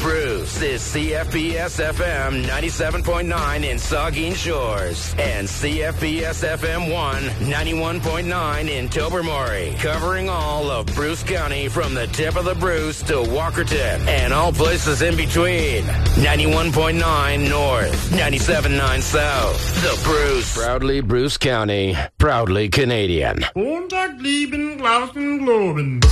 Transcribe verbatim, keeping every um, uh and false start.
Bruce is C F B S F M ninety-seven point nine in Saugeen Shores and C F B S F M one ninety-one point nine in Tobermory, covering all of Bruce County from the tip of the Bruce to Walkerton and all places in between. ninety-one point nine North, ninety-seven point nine South. The Bruce. Proudly Bruce County, proudly Canadian. Montag, lieben, Glauben, Globen.